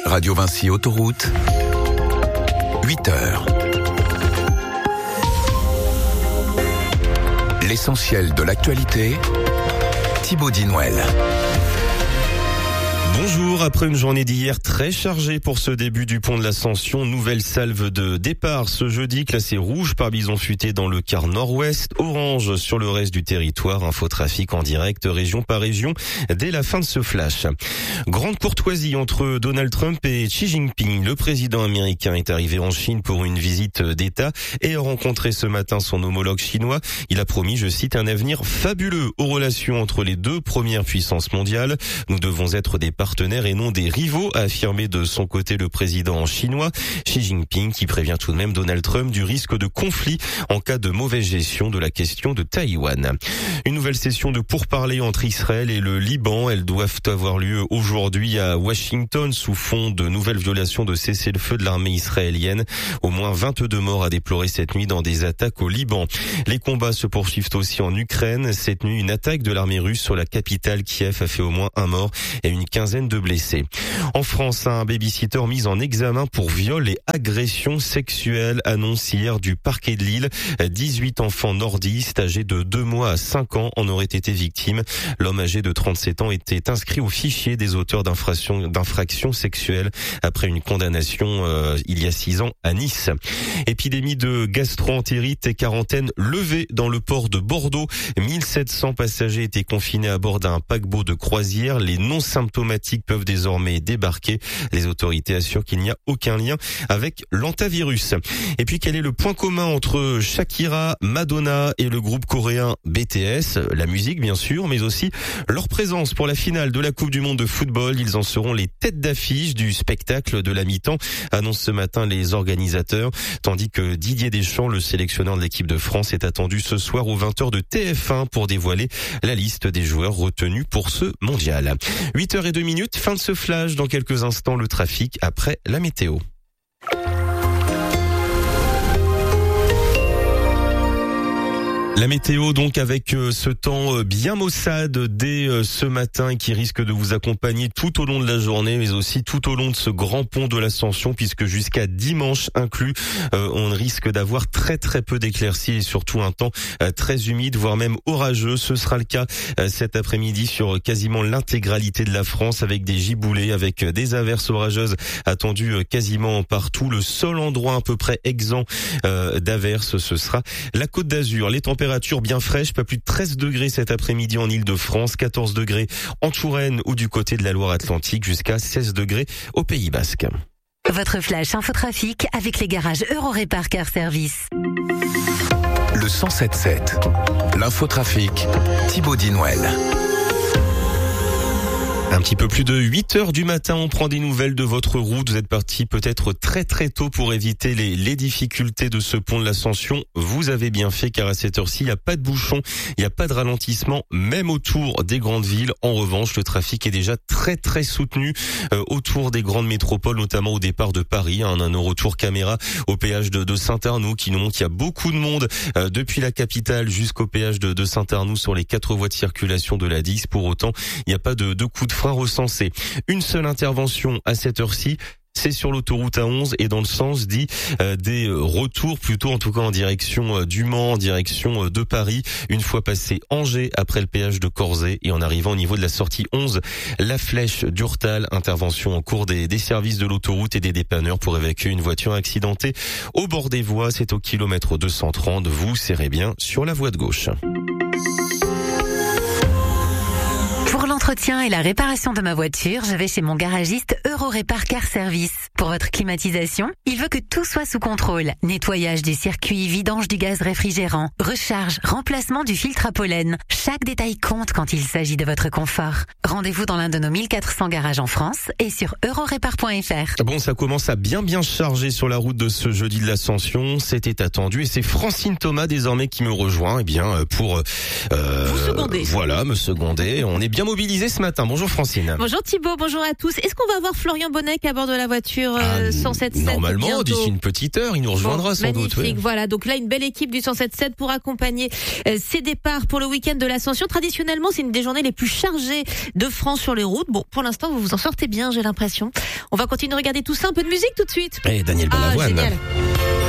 Radio Vinci Autoroute, 8h. L'essentiel de l'actualité, Thibaut Dinouel. Bonjour, après une journée d'hier très chargée pour ce début du pont de l'Ascension, nouvelle salve de départ ce jeudi, classé rouge par bison futé dans le quart nord-ouest, orange sur le reste du territoire, infotrafic en direct région par région dès la fin de ce flash. Grande courtoisie entre Donald Trump et Xi Jinping. Le président américain est arrivé en Chine pour une visite d'État et a rencontré ce matin son homologue chinois. Il a promis, je cite, un avenir fabuleux aux relations entre les deux premières puissances mondiales. Nous devons être des partenaires et non des rivaux, a affirmé de son côté le président chinois. Xi Jinping qui prévient tout de même Donald Trump du risque de conflit en cas de mauvaise gestion de la question de Taïwan. Une nouvelle session de pourparlers entre Israël et le Liban. Elles doivent avoir lieu aujourd'hui à Washington sous fond de nouvelles violations de cessez-le-feu de l'armée israélienne. Au moins 22 morts à déplorer cette nuit dans des attaques au Liban. Les combats se poursuivent aussi en Ukraine. Cette nuit, une attaque de l'armée russe sur la capitale Kiev a fait au moins un mort et une quinzaine de blessés. En France, un babysitter mis en examen pour viol et agression sexuelle, annonce hier du parquet de Lille. 18 enfants nordistes âgés de 2 mois à 5 ans en auraient été victimes. L'homme âgé de 37 ans était inscrit au fichier des auteurs d'infractions sexuelles après une condamnation il y a 6 ans à Nice. Épidémie de gastro-entérite et quarantaine levée dans le port de Bordeaux. 1700 passagers étaient confinés à bord d'un paquebot de croisière. Les non-symptomatiques peuvent désormais débarquer. Les autorités assurent qu'il n'y a aucun lien avec l'hantavirus. Et puis, quel est le point commun entre Shakira, Madonna et le groupe coréen BTS? La musique, bien sûr, mais aussi leur présence pour la finale de la Coupe du Monde de football. Ils en seront les têtes d'affiche du spectacle de la mi-temps, annoncent ce matin les organisateurs, tandis que Didier Deschamps, le sélectionneur de l'équipe de France, est attendu ce soir aux 20h de TF1 pour dévoiler la liste des joueurs retenus pour ce mondial. 8h02, fin de ce flash. Dans quelques instants, le trafic après la météo. La météo donc avec ce temps bien maussade dès ce matin qui risque de vous accompagner tout au long de la journée mais aussi tout au long de ce grand pont de l'Ascension puisque jusqu'à dimanche inclus on risque d'avoir très peu d'éclaircies et surtout un temps très humide voire même orageux. Ce sera le cas cet après-midi sur quasiment l'intégralité de la France avec des giboulées, avec des averses orageuses attendues quasiment partout. Le seul endroit à peu près exempt d'averses ce sera la Côte d'Azur. Les températures bien fraîches, pas plus de 13 degrés cet après-midi en Île-de-France, 14 degrés en Touraine ou du côté de la Loire-Atlantique, jusqu'à 16 degrés au Pays Basque. Votre flash infotrafic avec les garages Eurorépar Car Service. Le 107.7, l'infotrafic, Thibaut Dinouel. Un petit peu plus de 8h du matin, on prend des nouvelles de votre route. Vous êtes parti peut-être très tôt pour éviter les difficultés de ce pont de l'Ascension. Vous avez bien fait car à cette heure-ci, il n'y a pas de bouchon, il n'y a pas de ralentissement, même autour des grandes villes. En revanche, le trafic est déjà très soutenu autour des grandes métropoles, notamment au départ de Paris. Nos retours caméra au péage de Saint-Arnoux qui nous montrent qu'il y a beaucoup de monde depuis la capitale jusqu'au péage de Saint-Arnoux sur les 4 voies de circulation de la 10. Pour autant, il n'y a pas de coup de frein recensé. Une seule intervention à cette heure-ci, c'est sur l'autoroute A11 et dans le sens dit des retours plutôt en tout cas en direction du Mans, en direction de Paris, une fois passé Angers après le péage de Corzet et en arrivant au niveau de la sortie 11, la Flèche d'Urtal, intervention en cours des services de l'autoroute et des dépanneurs pour évacuer une voiture accidentée au bord des voies. C'est au kilomètre 230, vous serrez bien sur la voie de gauche. Pour l'entretien et la réparation de ma voiture, je vais chez mon garagiste Eurorépar Car Service. Pour votre climatisation, il veut que tout soit sous contrôle. Nettoyage du circuit, vidange du gaz réfrigérant, recharge, remplacement du filtre à pollen. Chaque détail compte quand il s'agit de votre confort. Rendez-vous dans l'un de nos 1400 garages en France et sur eurorépar.fr. Bon, ça commence à bien charger sur la route de ce jeudi de l'Ascension. C'était attendu et c'est Francine Thomas désormais qui me rejoint pour vous seconder. Voilà, me seconder. On est bien mobilisés mobilisés ce matin. Bonjour Francine. Bonjour Thibaut, bonjour à tous. Est-ce qu'on va voir Florian Bonnec à bord de la voiture 107.7 Normalement, bientôt? d'ici une petite heure, il nous rejoindra sans doute. Magnifique, voilà. Donc là, une belle équipe du 107.7 pour accompagner ces départs pour le week-end de l'Ascension. Traditionnellement, c'est une des journées les plus chargées de France sur les routes. Bon, pour l'instant, vous vous en sortez bien, j'ai l'impression. On va continuer de regarder tout ça. Un peu de musique tout de suite. Et Daniel Balavoine. Génial.